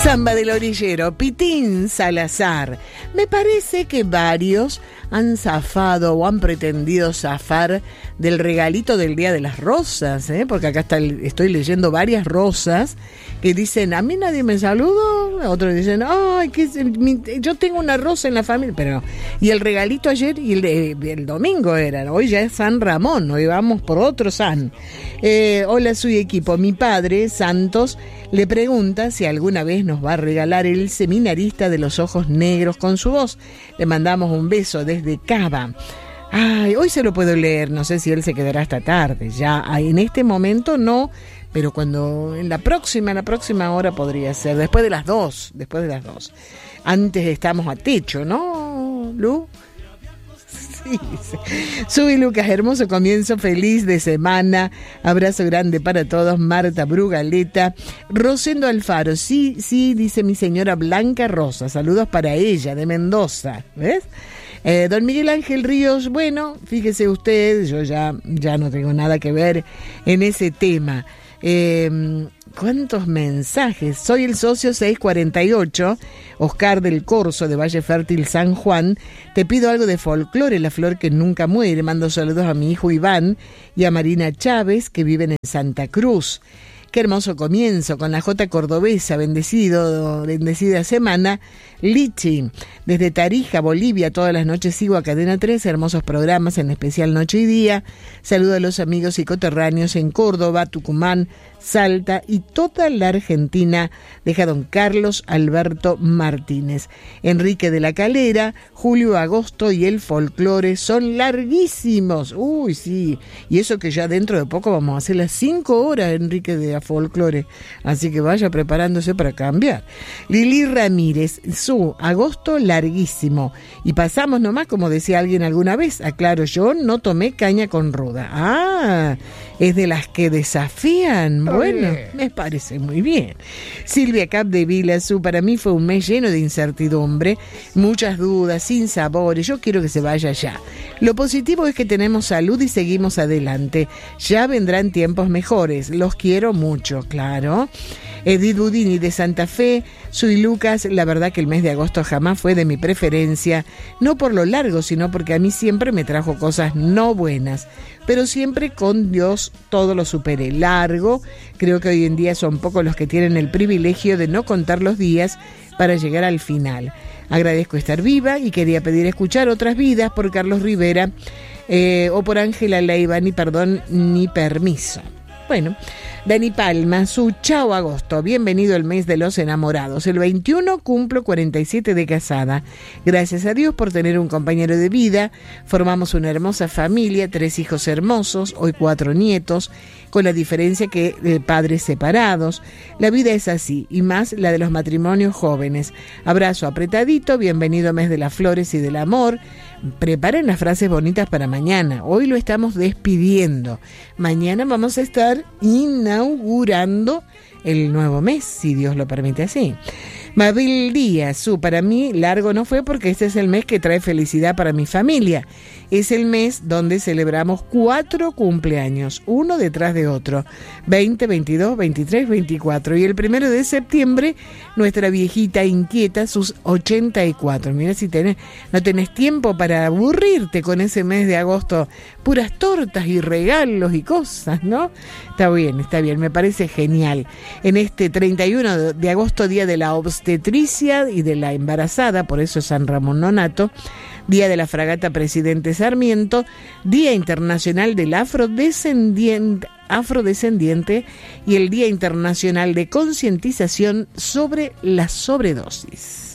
Samba del orillero, Pitín Salazar. Me parece que varios han zafado o han pretendido zafar del regalito del Día de las Rosas, porque acá estoy leyendo varias rosas que dicen, a mí nadie me saludó, otros dicen, ay, yo tengo una rosa en la familia, pero y el regalito ayer y el domingo era, hoy ya es San Ramón, hoy vamos por otro San. Hola, soy equipo, mi padre, Santos, le pregunta si alguna vez nos va a regalar el seminarista de los ojos negros con su voz. Le mandamos un beso desde Cava. Ay, hoy se lo puedo leer, no sé si él se quedará hasta tarde. Ya en este momento no, pero cuando en la próxima hora podría ser, después de las 2. Antes estamos a techo, ¿no, Lu? Sí. Soy Lucas, hermoso comienzo, feliz de semana, abrazo grande para todos. Marta Brugaleta, Rosendo Alfaro, sí, dice mi señora Blanca Rosa, saludos para ella, de Mendoza, ¿ves? Don Miguel Ángel Ríos, bueno, fíjese usted, yo ya no tengo nada que ver en ese tema. ¿Cuántos mensajes? Soy el socio 648, Oscar del Corso de Valle Fértil, San Juan. Te pido algo de folclore, la flor que nunca muere. Mando saludos a mi hijo Iván y a Marina Chávez, que viven en Santa Cruz. Qué hermoso comienzo con la Jota cordobesa, bendecida semana. Lichi, desde Tarija, Bolivia, todas las noches sigo a Cadena 3, hermosos programas, en especial Noche y Día. Saludo a los amigos y coterráneos en Córdoba, Tucumán, Salta y toda la Argentina. Deja don Carlos Alberto Martínez. Enrique de la Calera, julio, agosto y el folclore son larguísimos. Uy, sí. Y eso que ya dentro de poco vamos a hacer las 5 horas, Enrique, de folclore. Así que vaya preparándose para cambiar. Lili Ramírez, su agosto larguísimo. Y pasamos nomás, como decía alguien alguna vez. Aclaro, yo no tomé caña con ruda. Ah, es de las que desafían. Bueno, me parece muy bien. Silvia Capdevila, para mí fue un mes lleno de incertidumbre, muchas dudas, sin sabores. Yo quiero que se vaya ya. Lo positivo es que tenemos salud y seguimos adelante. Ya vendrán tiempos mejores. Los quiero mucho, claro. Edith Budini de Santa Fe, soy Lucas, la verdad que el mes de agosto jamás fue de mi preferencia, no por lo largo, sino porque a mí siempre me trajo cosas no buenas, pero siempre con Dios todo lo superé. Largo, creo que hoy en día son pocos los que tienen el privilegio de no contar los días para llegar al final. Agradezco estar viva y quería pedir escuchar Otras Vidas por Carlos Rivera o por Ángela Leiva, ni perdón ni permiso. Bueno, Dani Palma, su chao agosto, bienvenido el mes de los enamorados. El 21 cumplo 47 de casada. Gracias a Dios por tener un compañero de vida. Formamos una hermosa familia, 3 hijos hermosos, hoy 4 nietos, con la diferencia que padres separados. La vida es así, y más la de los matrimonios jóvenes. Abrazo apretadito, bienvenido mes de las flores y del amor. Preparen las frases bonitas para mañana. Hoy lo estamos despidiendo. Mañana vamos a estar inaugurando el nuevo mes, si Dios lo permite así. Mabel Díaz, para mí largo no fue porque este es el mes que trae felicidad para mi familia. Es el mes donde celebramos 4 cumpleaños, uno detrás de otro, 20, 22, 23, 24. Y el 1 de septiembre, nuestra viejita inquieta, sus 84. Mira si no tenés tiempo para aburrirte con ese mes de agosto. Puras tortas y regalos y cosas, ¿no? Está bien, me parece genial. En este 31 de agosto, día de la obstetricia y de la embarazada, por eso es San Ramón Nonato, día de la fragata Presidente Sarmiento, Día Internacional del Afrodescendiente y el Día Internacional de Concientización sobre la Sobredosis.